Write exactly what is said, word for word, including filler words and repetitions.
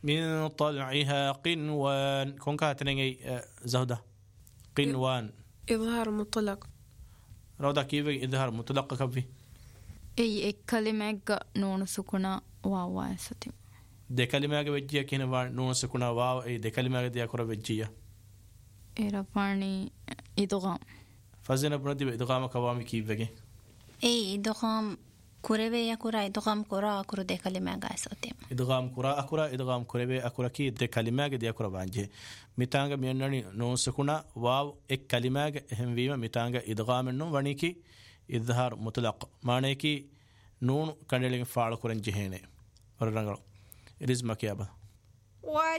من طلعها قنوان كون كاتنين زهدة قنوان إظهار مطلق رودا كيف إظهار مطلق كفي أي كلمة نون سكونا واو واسطي ده كلمة وجهة كنا نون سكونا واو أي ده كلمة دي أكره وجهة إيراباني إدغام فزنا بندي إدغام كوامي كيف بقى أي إدغام كوربي يا كورا إدغام كورا أكره ده كلمة قاسطي إدغام كورا أكره إدغام كوربي أكره كي ده كلمة دي أكره بانجه ميتانغ ميناني نون سكونا واو إك كلمة هم فيما ميتانغ إدغام النون ونيكي إظهار مطلق معناه كي نون كندلين فعل كورن جهنه ورنغلو إرز مكيابا